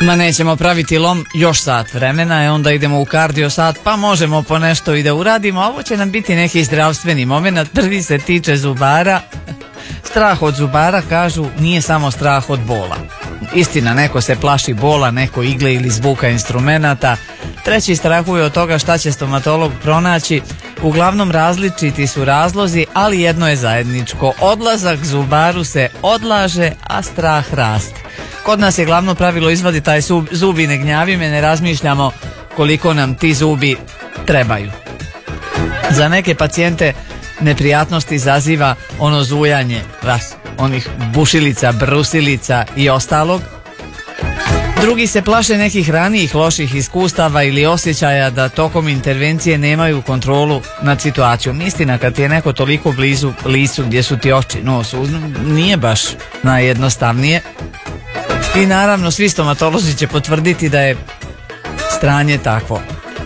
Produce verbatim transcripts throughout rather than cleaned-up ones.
Ma nećemo praviti lom još sat vremena, i onda idemo u kardio sat, pa možemo po nešto i da uradimo, a ovo će nam biti neki zdravstveni moment. Prvi se tiče zubara. Strah od zubara, kažu, nije samo strah od bola. Istina, neko se plaši bola, neko igle ili zvuka instrumenata. Treći strahuje od toga šta će stomatolog pronaći. Uglavnom različiti su razlozi, ali jedno je zajedničko. Odlazak zubaru se odlaže, a strah raste. Kod nas je glavno pravilo izvadi taj zub, zubi ne gnjavi me, ne razmišljamo koliko nam ti zubi trebaju. Za neke pacijente neprijatnosti izaziva ono zujanje, ras, onih bušilica, brusilica i ostalog. Drugi se plaše nekih ranijih loših iskustava ili osjećaja da tokom intervencije nemaju kontrolu nad situacijom. Istina, kad ti je neko toliko blizu licu gdje su ti oči, nos, nije baš najjednostavnije. I naravno svi stomatolozi će potvrditi da je stanje takvo.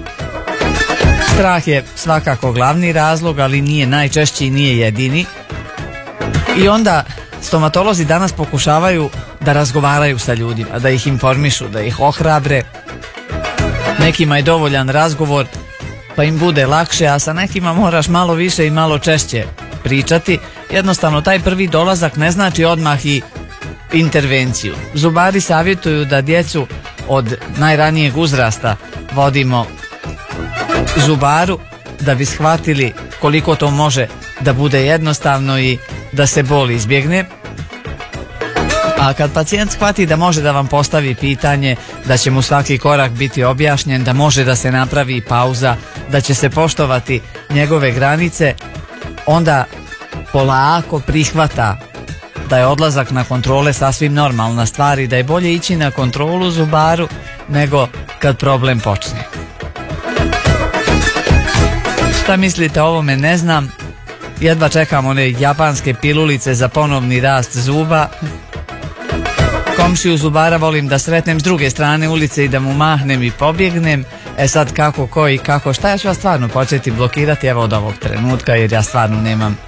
Strah je svakako glavni razlog, ali nije najčešći i nije jedini. I onda stomatolozi danas pokušavaju da razgovaraju sa ljudima, da ih informišu, da ih ohrabre. Nekima je dovoljan razgovor pa im bude lakše, a sa nekima moraš malo više i malo češće pričati. Jednostavno taj prvi dolazak ne znači odmah i intervenciju. Zubari savjetuju da djecu od najranijeg uzrasta vodimo zubaru da bi shvatili koliko to može da bude jednostavno i da se bol izbjegne. A kad pacijent shvati da može da vam postavi pitanje, da će mu svaki korak biti objašnjen, da može da se napravi pauza, da će se poštovati njegove granice, onda polako prihvata da je odlazak na kontrole sasvim normalna stvar i da je bolje ići na kontrolu zubaru nego kad problem počne. Šta mislite o ovome ne znam. Jedva čekam one japanske pilulice za ponovni rast zuba. Komšiju zubara volim da sretnem s druge strane ulice i da mu mahnem i pobjegnem. E sad kako, ko i kako, šta, ja ću vas stvarno početi blokirati evo od ovog trenutka, jer ja stvarno nemam.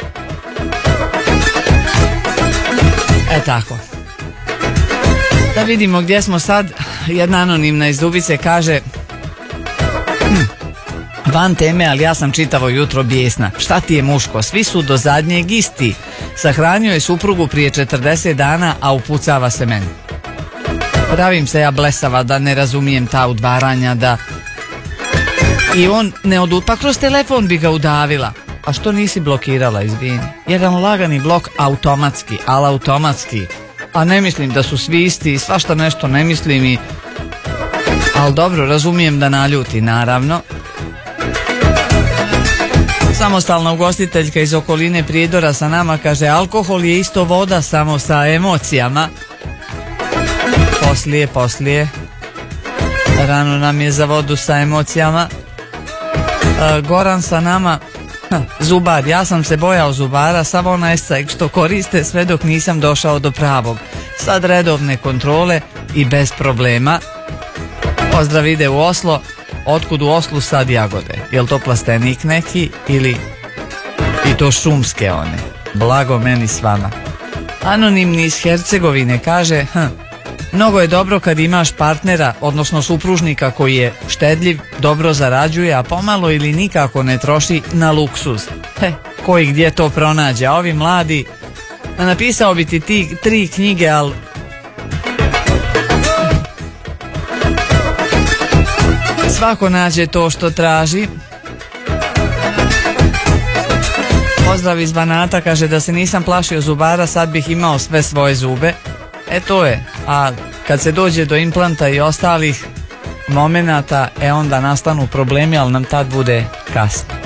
E tako. Da vidimo gdje smo sad. Jedna anonimna iz Dubice kaže hm, van teme, ali ja sam čitavo jutro bijesna. Šta ti je muško? Svi su do zadnjeg isti. Sahranio je suprugu prije četrdeset dana, a upucava se meni. Pravim se ja blesava da ne razumijem ta udvaranja, da... I on ne odu... Pa kroz telefon bi ga udavila. A što nisi blokirala, izvini? Jedan lagani blok automatski, ali automatski. A ne mislim da su svi isti i svašta nešto ne mislim i... Ali dobro, razumijem da naljuti, naravno. Samostalna ugostiteljka iz okoline Prijedora sa nama kaže: alkohol je isto voda, samo sa emocijama. Poslije, poslije. Rano nam je za vodu sa emocijama. E, Goran sa nama: zubar, ja sam se bojao zubara, samo onaj sek što koriste sve dok nisam došao do pravog. Sad redovne kontrole i bez problema. Pozdrav ide u Oslo. Otkud u Oslu sad jagode? Jel to plastenik neki ili i to šumske one? Blago meni s vama. Anonimni iz Hercegovine kaže: hm, mnogo je dobro kad imaš partnera, odnosno supružnika koji je štedljiv, dobro zarađuje, a pomalo ili nikako ne troši na luksuz. He, koji gdje to pronađe? A ovi mladi, napisao bi ti ti tri knjige, ali svako nađe to što traži. Pozdrav iz Banata, kaže da se nisam plašio zubara, sad bih imao sve svoje zube. E to je, a kad se dođe do implanta i ostalih momenata, e onda nastanu problemi, ali nam tad bude kasno.